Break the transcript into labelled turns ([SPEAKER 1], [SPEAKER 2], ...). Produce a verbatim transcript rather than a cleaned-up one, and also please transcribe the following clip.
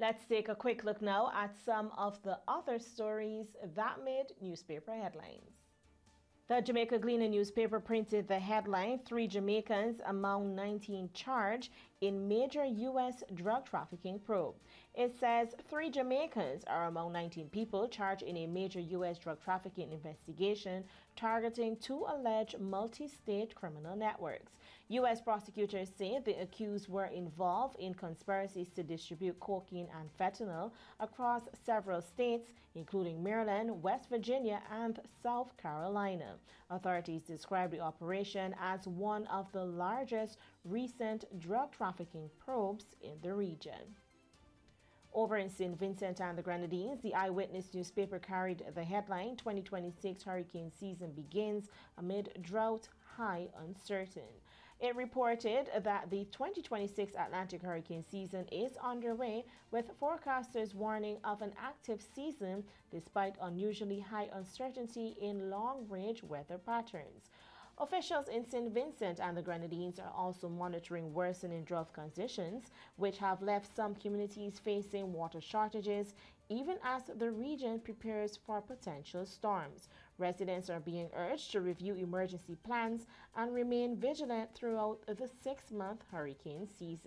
[SPEAKER 1] Let's take a quick look now at some of the other stories that made newspaper headlines. The Jamaica Gleaner newspaper printed the headline, "Three Jamaicans Among nineteen Charged in Major U S Drug Trafficking Probe." It says three Jamaicans are among nineteen people charged in a major U S drug trafficking investigation targeting two alleged multi-state criminal networks. U S prosecutors say the accused were involved in conspiracies to distribute cocaine and fentanyl across several states, including Maryland, West Virginia, and South Carolina. Authorities described the operation as one of the largest recent drug trafficking probes in the region. Over in Saint Vincent and the Grenadines, the Eyewitness newspaper carried the headline, "twenty twenty-six hurricane season begins amid drought high uncertain." It reported that the twenty twenty-six Atlantic hurricane season is underway, with forecasters warning of an active season despite unusually high uncertainty in long-range weather patterns. Officials in Saint Vincent and the Grenadines are also monitoring worsening drought conditions, which have left some communities facing water shortages, even as the region prepares for potential storms. Residents are being urged to review emergency plans and remain vigilant throughout the six-month hurricane season.